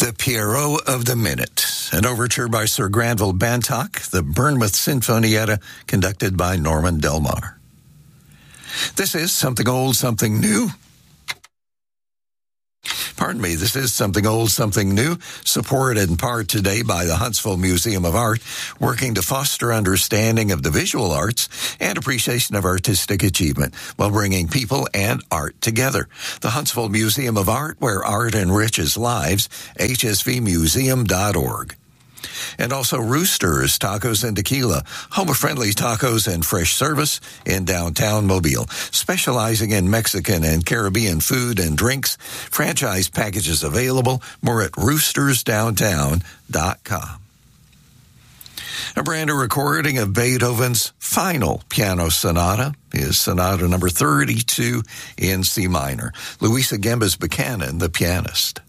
The Pierrot of the Minute, an overture by Sir Granville Bantock, the Bournemouth Sinfonietta, conducted by Norman Delmar. This is Something Old, Something New. This is Something Old, Something New, supported in part today by the Huntsville Museum of Art, working to foster understanding of the visual arts and appreciation of artistic achievement while bringing people and art together. The Huntsville Museum of Art, where art enriches lives, hsvmuseum.org. And also Roosters Tacos and Tequila, home of friendly tacos and fresh service in downtown Mobile, specializing in Mexican and Caribbean food and drinks. Franchise packages available. More at roostersdowntown.com. A brand new recording of Beethoven's final piano sonata is Sonata number 32 in C minor. Louisa Gembas Buchanan, the pianist.